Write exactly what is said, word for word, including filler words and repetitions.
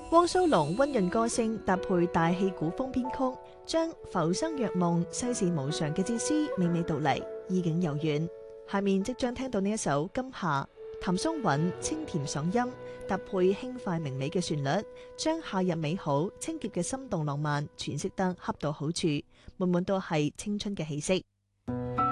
汪蘇泷溫潤歌聲搭配大戲古風編曲，將浮生若夢、世事無常嘅哲思娓娓道嚟，意境悠遠。下面即將聽到呢一首《今夏》，譚松韻清甜爽音搭配輕快明媚嘅旋律，將夏日美好、清潔嘅心動浪漫詮釋得恰到好處，滿滿都係青春嘅氣息。